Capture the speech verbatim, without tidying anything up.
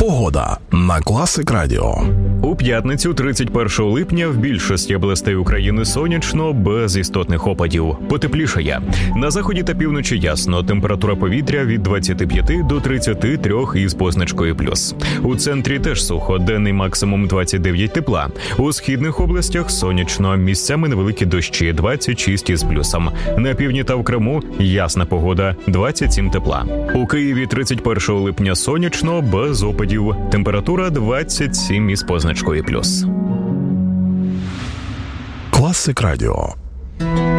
Погода на Класик Радіо. У п'ятницю, тридцять першого липня, в більшості областей України сонячно, без істотних опадів. Потеплішає. На заході та півночі ясно. Температура повітря від двадцяти п'яти до тридцяти трьох із позначкою плюс. У центрі теж сухо. Денний максимум двадцять дев'ять тепла. У східних областях сонячно. Місцями невеликі дощі, двадцять шість із плюсом. На півдні та в Криму ясна погода, двадцять сім тепла. У Києві тридцять першого липня сонячно, без опадів. Температура двадцять сім із позначкою плюс. Класик Радіо.